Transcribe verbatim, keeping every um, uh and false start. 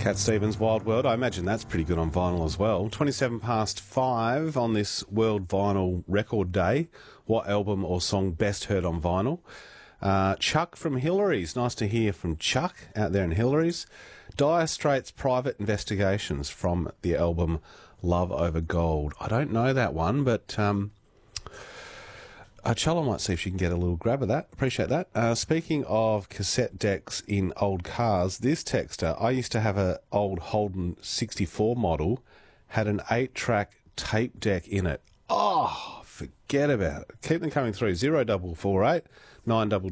Cat Stevens, Wild World. I imagine that's pretty good on vinyl as well. twenty-seven past five on this World Vinyl Record Day. What album or song best heard on vinyl? Uh, Chuck from Hillary's. Nice to hear from Chuck out there in Hillary's. Dire Straits' Private Investigations from the album Love Over Gold. I don't know that one, but um, uh, Chella might see if she can get a little grab of that. Appreciate that. Uh, speaking of cassette decks in old cars, this texter, I used to have an old Holden sixty-four model, had an eight-track tape deck in it. Oh, forget about it. Keep them coming through. zero double four eight nine double